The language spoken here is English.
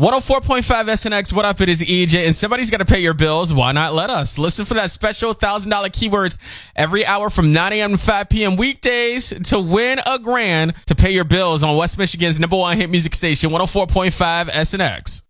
104.5 SNX, what up? It is EJ, and somebody's got to pay your bills. Why not let us? Listen for that special $1,000 keywords every hour from 9 a.m. to 5 p.m. weekdays to win $1,000 to pay your bills on West Michigan's #1 hit music station, 104.5 SNX.